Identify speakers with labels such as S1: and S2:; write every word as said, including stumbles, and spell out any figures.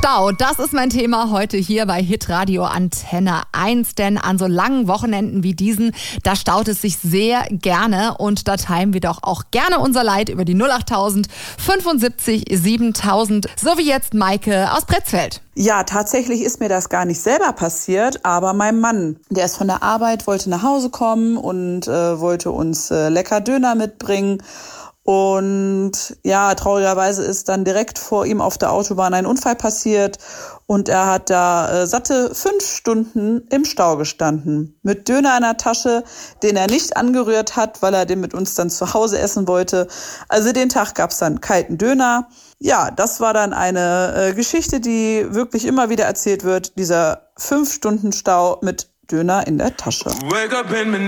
S1: Stau, das ist mein Thema heute hier bei Hitradio Antenne eins, denn an so langen Wochenenden wie diesen, da staut es sich sehr gerne und da teilen wir doch auch gerne unser Leid über die null achttausend fünfundsiebzig siebentausend, so wie jetzt Maike aus Pretzfeld.
S2: Ja, tatsächlich ist mir das gar nicht selber passiert, aber mein Mann, der ist von der Arbeit, wollte nach Hause kommen und äh, wollte uns äh, lecker Döner mitbringen. Und ja, traurigerweise ist dann direkt vor ihm auf der Autobahn ein Unfall passiert und er hat da äh, satte fünf Stunden im Stau gestanden. Mit Döner in der Tasche, den er nicht angerührt hat, weil er den mit uns dann zu Hause essen wollte. Also den Tag gab's dann kalten Döner. Ja, das war dann eine äh, Geschichte, die wirklich immer wieder erzählt wird. Dieser fünf Stunden Stau mit Döner in der Tasche.